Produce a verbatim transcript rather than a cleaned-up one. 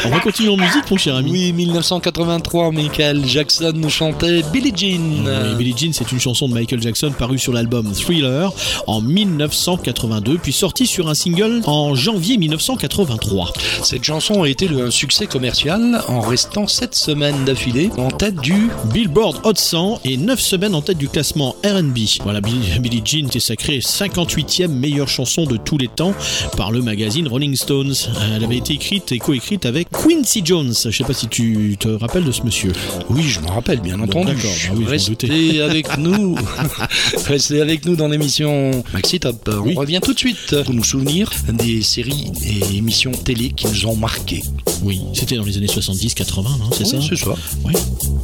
On va continuer en musique, mon cher ami. Oui, dix-neuf cent quatre-vingt-trois, Michael Jackson nous chantait Billie Jean. Oui, Billie Jean, c'est une chanson de Michael Jackson parue sur l'album Thriller en dix-neuf cent quatre-vingt-deux, puis sortie sur un single en janvier dix-neuf cent quatre-vingt-trois. Cette chanson a été un succès commercial en restant sept semaines d'affilée en tête du Billboard Hot cent et neuf semaines en tête du classement R and B. Voilà, Billie Jean était sacrée cinquante-huitième meilleure chanson de tous les temps par le magazine Rolling Stones. Elle avait été écrite et coécrite avec Quincy Jones. Je ne sais pas si tu te rappelles de ce monsieur. Oui, je me rappelle, bien bon, entendu. D'accord, bah oui, Restez avec nous. Restez avec nous dans l'émission Maxi Top. Oui. On revient tout de suite pour nous souvenir des séries et émissions télé qui nous ont marqués. Oui, c'était dans les années soixante-dix quatre-vingts, hein, c'est Oui, ça c'est ça. Oui.